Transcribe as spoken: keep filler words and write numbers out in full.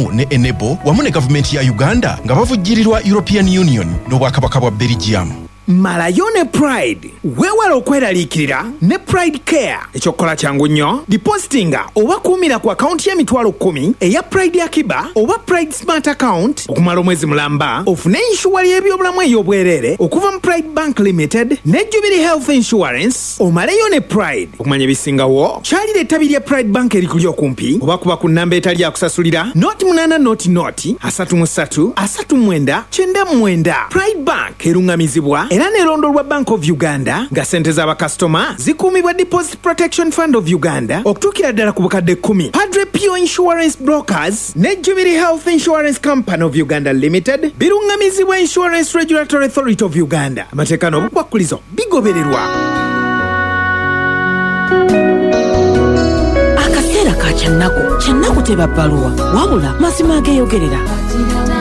wamu ne Enable wamu ne gavumenti ya Uganda nga bavujjirirwa European Union n'obwakabaka bwa Belgium. Malayo ne Pride weewala okweraliikirira ne Pride Care. Ekyokukola kyangu nnyo, depositinga oba kuumira ku akawunti y'emitwalo kkumi eya Pride Akiba oba Pride Smart Account okumala omwezi mulamba, ofune inshuwali y'ebyobulamu ey'obwereere okuva mu Pride Bank Limited ne Jubilee Health Insurance. Omaleyo ne Pride. Okumanya ebisingawo, kyalira ettabi lya Pride Bank erikuli okumpi oba kuba ku nnamba etali yakusasulira noti munaana noti noti asatu mu ssatu asatu mwenda kyenda mwenda. Pride Bank erungamizibwa era n'erondolwa Bank of Uganda nga ssente z'abakasitoma zikuumibwa Deposit Protection Fund of Uganda okutuukira ddala ku bukadde kkumi. Padre Pio Insurance Brokers ne Jubilee Health Insurance Company of Uganda Limited birungamizibwa Insurance Regulatory Authority of Uganda. Amateeka n'obukwakkulizo bigobererwa. Akaseera ka kyannaku kyannaku teba bbaluwa wabula mazima ageeyogerera.